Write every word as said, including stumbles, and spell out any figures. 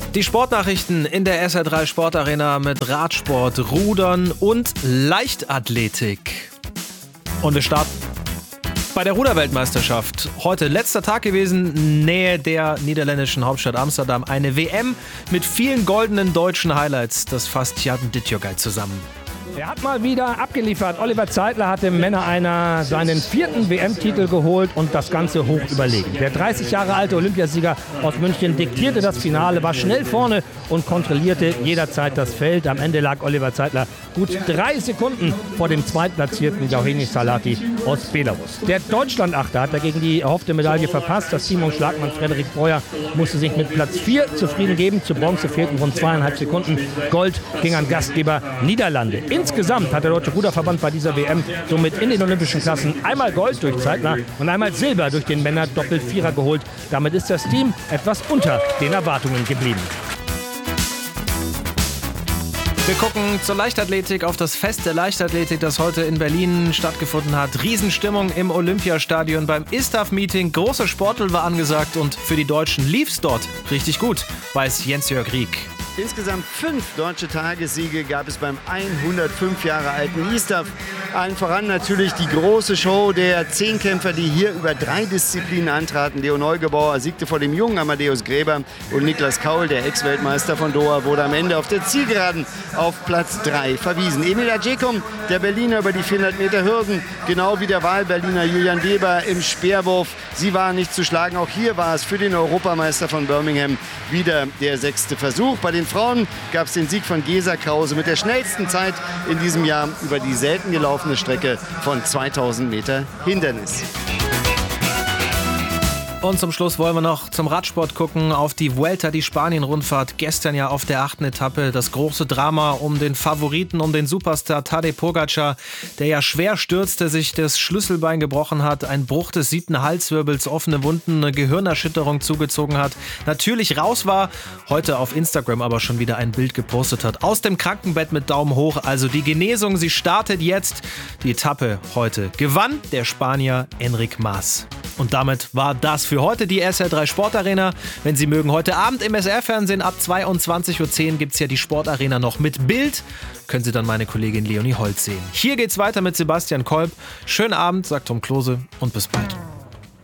Die Sportnachrichten in der S R drei Sportarena mit Radsport, Rudern und Leichtathletik. Und wir starten bei der Ruderweltmeisterschaft. Heute letzter Tag gewesen, Nähe der niederländischen Hauptstadt Amsterdam. Eine W M mit vielen goldenen deutschen Highlights. Das fasst Tjaden Dittjogaj zusammen. Er hat mal wieder abgeliefert. Oliver Zeitler hat im Männer-Einer seinen vierten W M-Titel geholt und das Ganze hoch überlegen. Der dreißig Jahre alte Olympiasieger aus München diktierte das Finale, war schnell vorne und kontrollierte jederzeit das Feld. Am Ende lag Oliver Zeitler gut drei Sekunden vor dem zweitplatzierten Yauheni Salati aus Belarus. Der Deutschlandachter hat dagegen die erhoffte Medaille verpasst. Das Team um Schlagmann Frederik Breuer musste sich mit Platz vier zufrieden geben. Zu Bronze fehlten rund zweieinhalb Sekunden. Gold ging an Gastgeber Niederlande. Insgesamt hat der Deutsche Ruderverband bei dieser W M somit in den olympischen Klassen einmal Gold durch Zeitler und einmal Silber durch den Männer-Doppel-Vierer geholt. Damit ist das Team etwas unter den Erwartungen geblieben. Wir gucken zur Leichtathletik auf das Fest der Leichtathletik, das heute in Berlin stattgefunden hat. Riesenstimmung im Olympiastadion beim ISTAF-Meeting. Große Sportel war angesagt und für die Deutschen lief's dort richtig gut, weiß Jens-Jörg Rieck. Insgesamt fünf deutsche Tagessiege gab es beim hundertfünf Jahre alten ISTAF. Allen voran natürlich die große Show der Zehnkämpfer, die hier über drei Disziplinen antraten. Leo Neugebauer siegte vor dem jungen Amadeus Gräber und Niklas Kaul, der Ex-Weltmeister von Doha, wurde am Ende auf der Zielgeraden auf Platz drei verwiesen. Emil Adjekum, der Berliner über die vierhundert Meter Hürden, genau wie der Wahlberliner Julian Weber im Speerwurf. Sie waren nicht zu schlagen. Auch hier war es für den Europameister von Birmingham wieder der sechste Versuch. Bei den Frauen gab es den Sieg von Gesa Krause mit der schnellsten Zeit in diesem Jahr über die selten gelaufene Strecke von zweitausend Meter Hindernis. Und zum Schluss wollen wir noch zum Radsport gucken, auf die Vuelta, die Spanien-Rundfahrt. Gestern ja auf der achten Etappe das große Drama um den Favoriten, um den Superstar Tadej Pogačar, der ja schwer stürzte, sich das Schlüsselbein gebrochen hat, ein Bruch des siebten Halswirbels, offene Wunden, eine Gehirnerschütterung zugezogen hat, natürlich raus war, heute auf Instagram aber schon wieder ein Bild gepostet hat. Aus dem Krankenbett mit Daumen hoch, also die Genesung, sie startet jetzt. Die Etappe heute gewann der Spanier Enric Mas. Und damit war das für heute die S R drei Sportarena. Wenn Sie mögen, heute Abend im S R-Fernsehen ab zweiundzwanzig Uhr zehn gibt es ja die Sportarena noch mit Bild. Können Sie dann meine Kollegin Leonie Holz sehen. Hier geht's weiter mit Sebastian Kolb. Schönen Abend, sagt Tom Klose und bis bald.